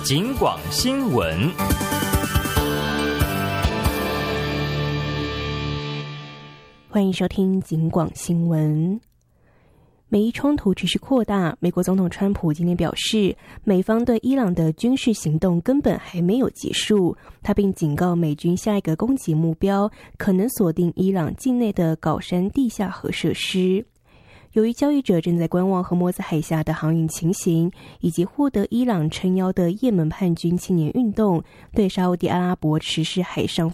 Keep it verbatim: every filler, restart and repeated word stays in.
警广新闻。 欢迎收听警广新闻。美伊冲突持续扩大，美国总统川普今天表示，美方对伊朗的军事行动根本还没有结束，他并警告美军下一个攻击目标可能锁定伊朗境内的镐山地下核设施。由于交易者正在观望荷默兹海峡的航运情形，以及获得伊朗撑腰的也门叛军青年运动对沙烏地阿拉伯实施海上